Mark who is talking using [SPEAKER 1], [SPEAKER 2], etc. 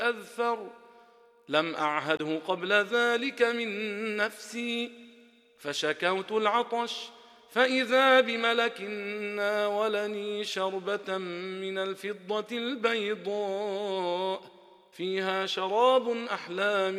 [SPEAKER 1] أذفر لم أعهده قبل ذلك من نفسي فشكوت العطش فإذا بملك ناولني شربة من الفضة البيضاء فيها شراب أحلام